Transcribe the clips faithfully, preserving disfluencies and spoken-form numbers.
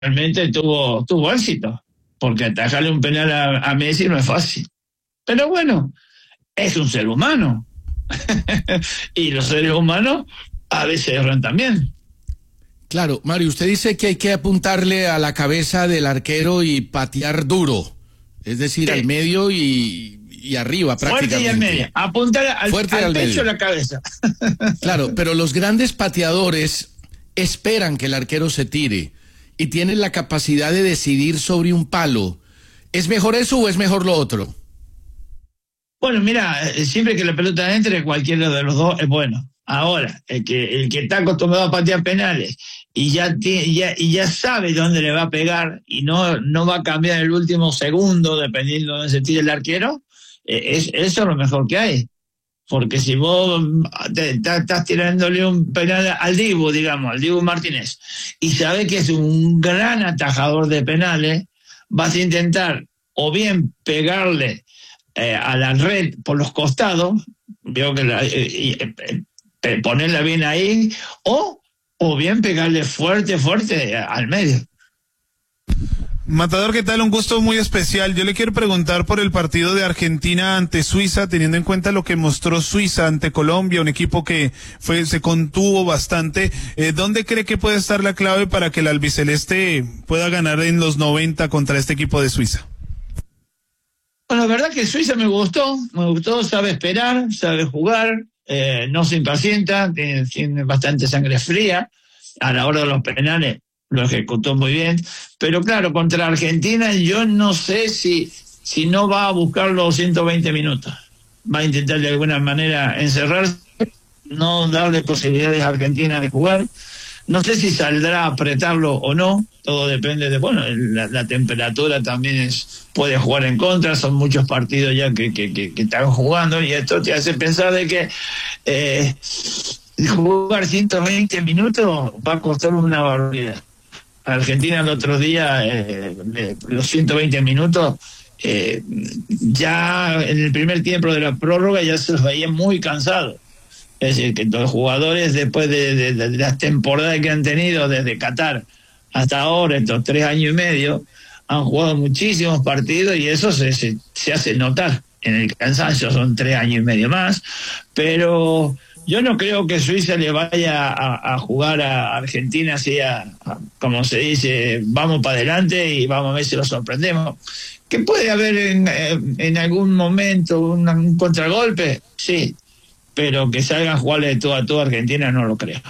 realmente tuvo, tuvo éxito, porque atajarle un penal a, a Messi no es fácil. Pero bueno, es un ser humano. Y los seres humanos a veces erran también. Claro, Mario, usted dice que hay que apuntarle a la cabeza del arquero y patear duro, es decir, sí, al medio y, y arriba prácticamente. Fuerte y al medio, apuntar al, Fuerte al, al pecho medio. y la cabeza. Claro, pero los grandes pateadores esperan que el arquero se tire y tienen la capacidad de decidir sobre un palo. ¿Es mejor eso o es mejor lo otro? Bueno, mira, siempre que la pelota entre, cualquiera de los dos es bueno. Ahora, el que, el que está acostumbrado a patear penales y ya, tiene, ya, y ya sabe dónde le va a pegar y no, no va a cambiar en el último segundo dependiendo de dónde se tire el arquero, eh, es, eso es lo mejor que hay. Porque si vos te, te, estás tirándole un penal al Dibu, digamos, al Dibu Martínez, y sabes que es un gran atajador de penales, vas a intentar o bien pegarle eh, a la red por los costados, veo que la, eh, eh, eh, ponerla bien ahí, o, o bien pegarle fuerte, fuerte al medio. Matador, ¿qué tal? Un gusto muy especial. Yo le quiero preguntar por el partido de Argentina ante Suiza, teniendo en cuenta lo que mostró Suiza ante Colombia, un equipo que fue se contuvo bastante. Eh, ¿Dónde cree que puede estar la clave para que el albiceleste pueda ganar en los noventa contra este equipo de Suiza? Bueno, la verdad que Suiza me gustó, me gustó, sabe esperar, sabe jugar, eh, no se impacienta, tiene, tiene bastante sangre fría. A la hora de los penales lo ejecutó muy bien, pero claro, contra Argentina yo no sé si, si no va a buscar los ciento veinte minutos, va a intentar de alguna manera encerrarse, no darle posibilidades a Argentina de jugar, no sé si saldrá a apretarlo o no, todo depende de, bueno, la, la temperatura también es, puede jugar en contra, son muchos partidos ya que, que, que, que están jugando y esto te hace pensar de que eh, jugar ciento veinte minutos va a costar una barbaridad. Argentina el otro día, eh, los ciento veinte minutos, eh, ya en el primer tiempo de la prórroga ya se los veía muy cansados. Es decir, que los jugadores después de, de, de las temporadas que han tenido desde Qatar hasta ahora, estos tres años y medio, han jugado muchísimos partidos y eso se, se, se hace notar en el cansancio, son tres años y medio más, pero yo no creo que Suiza le vaya a, a jugar a Argentina así, a, a, como se dice, vamos para adelante y vamos a ver si lo sorprendemos. ¿Que puede haber en, en algún momento un, un contragolpe? Sí, pero que salgan a jugarle de todo a todo a Argentina no lo creo.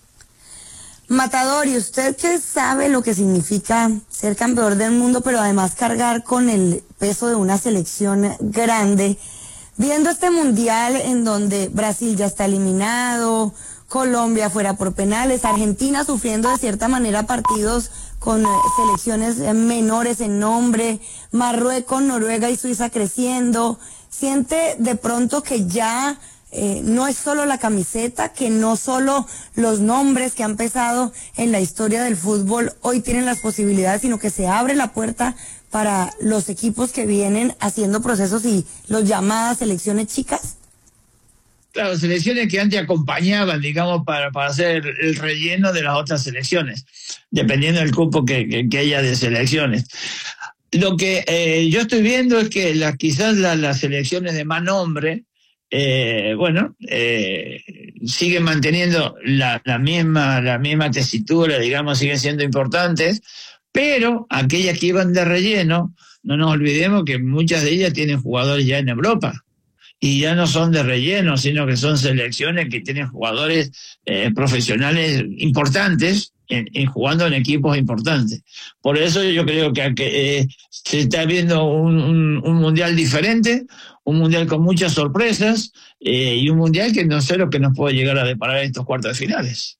Matador, ¿y usted qué sabe lo que significa ser campeón del mundo, pero además cargar con el peso de una selección grande? Viendo este mundial en donde Brasil ya está eliminado, Colombia fuera por penales, Argentina sufriendo de cierta manera partidos con selecciones menores en nombre, Marruecos, Noruega y Suiza creciendo, ¿siente de pronto que ya eh, no es solo la camiseta, que no solo los nombres que han pesado en la historia del fútbol hoy tienen las posibilidades, sino que se abre la puerta para los equipos que vienen haciendo procesos y los llamadas selecciones chicas? Claro, selecciones que antes acompañaban, digamos, para, para hacer el relleno de las otras selecciones, dependiendo del cupo que, que, que haya de selecciones. Lo que eh, yo estoy viendo es que la, quizás la, las selecciones de más nombre, eh, bueno, eh, siguen manteniendo la, la, misma, la misma tesitura, digamos, siguen siendo importantes, pero aquellas que iban de relleno, no nos olvidemos que muchas de ellas tienen jugadores ya en Europa. Y ya no son de relleno, sino que son selecciones que tienen jugadores eh, profesionales importantes en, en jugando en equipos importantes. Por eso yo creo que, que eh, se está viendo un, un, un mundial diferente, un mundial con muchas sorpresas eh, y un mundial que no sé lo que nos puede llegar a deparar en estos cuartos de finales.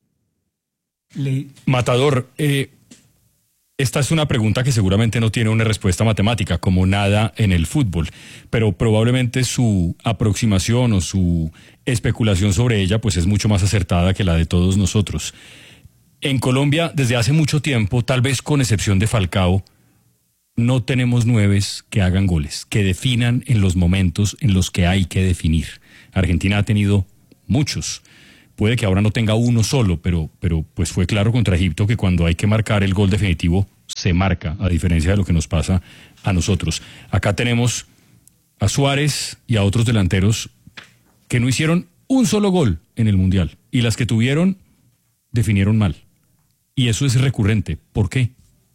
Matador, eh, esta es una pregunta que seguramente no tiene una respuesta matemática, como nada en el fútbol, pero probablemente su aproximación o su especulación sobre ella pues es mucho más acertada que la de todos nosotros. En Colombia, desde hace mucho tiempo, tal vez con excepción de Falcao, no tenemos nueves que hagan goles, que definan en los momentos en los que hay que definir. Argentina ha tenido muchos. Puede que ahora no tenga uno solo, pero, pero pues fue claro contra Egipto que cuando hay que marcar el gol definitivo, se marca, a diferencia de lo que nos pasa a nosotros. Acá tenemos a Suárez y a otros delanteros que no hicieron un solo gol en el Mundial, y las que tuvieron definieron mal. Y eso es recurrente. ¿Por qué?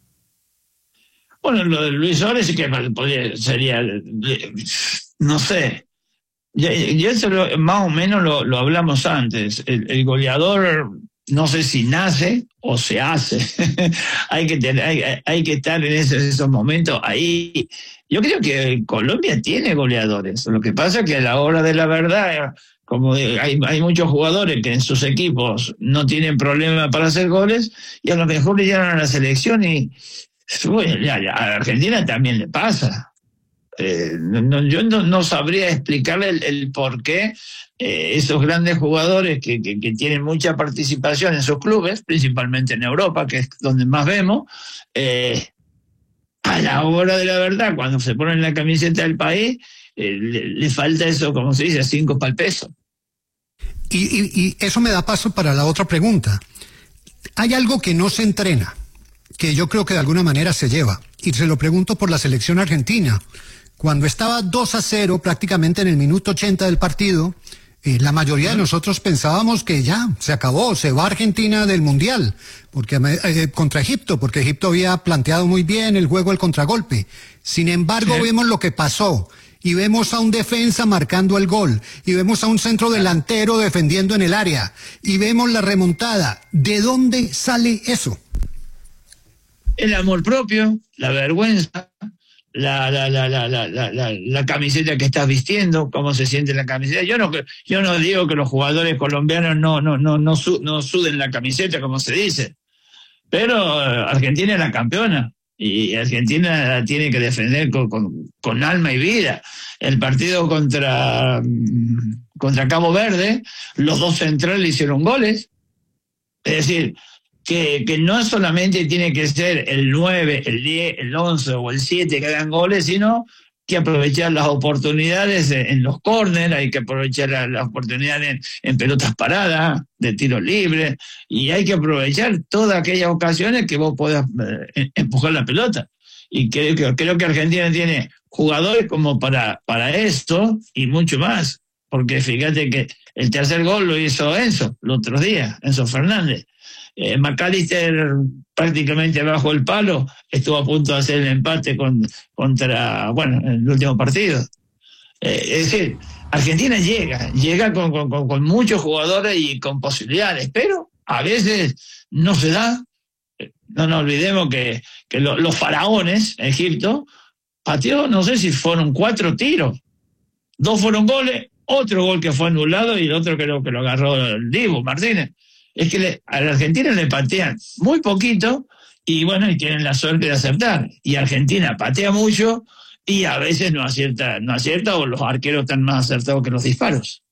Bueno, lo de Luis Suárez sí que podría, sería, no sé, yo, yo eso lo, más o menos lo, lo hablamos antes. El, el goleador, no sé si nace o se hace. hay que tener, hay, hay que estar en esos, esos momentos ahí. Yo creo que Colombia tiene goleadores. Lo que pasa es que a la hora de la verdad, como hay, hay muchos jugadores que en sus equipos no tienen problema para hacer goles, y a lo mejor le llegan a la selección y bueno, ya, ya, a Argentina también le pasa. Eh, no, yo no, no sabría explicarle el, el por qué eh, esos grandes jugadores que, que, que tienen mucha participación en sus clubes, principalmente en Europa, que es donde más vemos, eh, a la hora de la verdad, cuando se ponen la camiseta del país, eh, le, le falta eso, como se dice, cinco para el peso. Y, y, y eso me da paso para la otra pregunta. Hay algo que no se entrena, que yo creo que de alguna manera se lleva, y se lo pregunto por la selección argentina. Cuando estaba dos a cero prácticamente en el minuto ochenta del partido, eh, la mayoría de nosotros pensábamos que ya, se acabó, se va Argentina del Mundial, porque eh, contra Egipto, porque Egipto había planteado muy bien el juego del contragolpe. Sin embargo, sí, vemos lo que pasó, y vemos a un defensa marcando el gol, y vemos a un centro delantero defendiendo en el área, y vemos la remontada. ¿De dónde sale eso? El amor propio, la vergüenza, la, la, la, la, la, la, la, la camiseta que estás vistiendo, cómo se siente la camiseta. Yo no, yo no digo que los jugadores colombianos no, no, no, no, su, no suden la camiseta, como se dice, pero Argentina es la campeona y Argentina la tiene que defender con, con, con alma y vida. El partido contra, contra Cabo Verde, los dos centrales hicieron goles, es decir, Que, que no solamente tiene que ser el nueve, el diez, el once o el siete que hagan goles, sino que aprovechar las oportunidades en, en los córneres, hay que aprovechar las la oportunidades en, en pelotas paradas, de tiro libre, y hay que aprovechar todas aquellas ocasiones que vos puedas eh, empujar la pelota. Y creo que, creo que Argentina tiene jugadores como para, para esto y mucho más, porque fíjate que el tercer gol lo hizo Enzo el otro día, Enzo Fernández. Eh, McAllister prácticamente bajo el palo estuvo a punto de hacer el empate con, contra, bueno, en el último partido. Eh, es decir, Argentina llega, llega con, con, con muchos jugadores y con posibilidades, pero a veces no se da. No nos olvidemos que, que lo, los faraones, Egipto, pateó, no sé si fueron cuatro tiros. Dos fueron goles, otro gol que fue anulado y el otro creo que lo agarró el Dibu Martínez. Es que le, a la Argentina le patean muy poquito y bueno, y tienen la suerte de acertar. Y Argentina patea mucho y a veces no acierta, no acierta o los arqueros están más acertados que los disparos.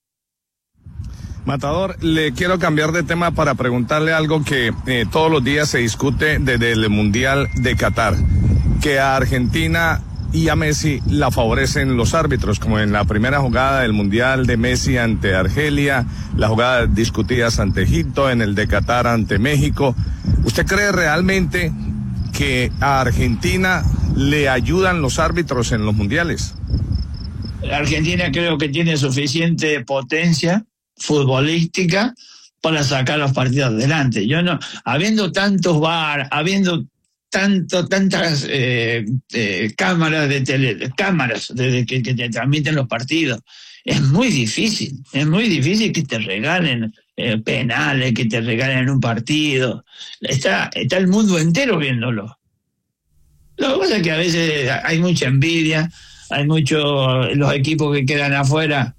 Matador, le quiero cambiar de tema para preguntarle algo que eh, todos los días se discute desde el Mundial de Qatar, que a Argentina y a Messi la favorecen los árbitros, como en la primera jugada del Mundial de Messi ante Argelia, las jugadas discutidas ante Egipto, en el de Qatar ante México. ¿Usted cree realmente que a Argentina le ayudan los árbitros en los mundiales? Argentina creo que tiene suficiente potencia futbolística para sacar los partidos adelante. Yo no, habiendo tantos V A R, habiendo tanto, tantas eh, eh, cámaras de tele, cámaras de, que, que te transmiten los partidos, es muy difícil, es muy difícil que te regalen eh, penales, que te regalen un partido. Está, está el mundo entero viéndolo. Lo que pasa es que a veces hay mucha envidia, hay muchos los equipos que quedan afuera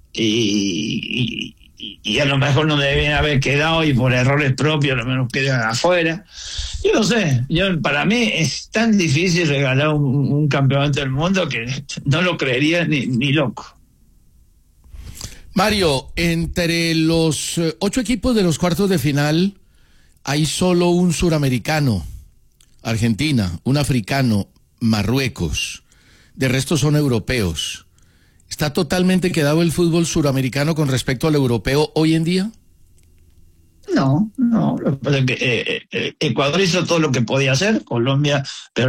y, y, y a lo mejor no deben haber quedado y por errores propios a lo menos quedan afuera. Yo no sé, yo para mí es tan difícil regalar un, un campeonato del mundo que no lo creería ni, ni loco. Mario, entre los eh, ocho equipos de los cuartos de final hay solo un suramericano, Argentina, un africano, Marruecos. De resto son europeos. ¿Está totalmente quedado el fútbol suramericano con respecto al europeo hoy en día? No, no. Lo que pasa es que eh, eh, Ecuador hizo todo lo que podía hacer, Colombia, pero